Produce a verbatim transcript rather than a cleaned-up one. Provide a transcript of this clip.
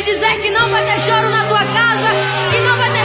dizer que não vai ter choro na tua casa, que não vai ter